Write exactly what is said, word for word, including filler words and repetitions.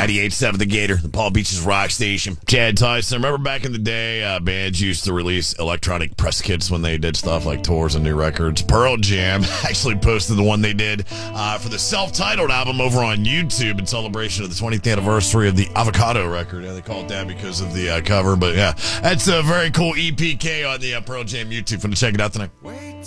ninety-eight point seven The Gator, the Palm Beaches rock station. Chad Tyson. Remember back in the day, uh, bands used to release electronic press kits when they did stuff like tours and new records. Pearl Jam actually posted the one they did uh, for the self-titled album over on YouTube in celebration of the twentieth anniversary of the Avocado record. Yeah, they call it that because of the uh, cover, but yeah, that's a very cool E P K on the uh, Pearl Jam YouTube. Fun to check it out tonight.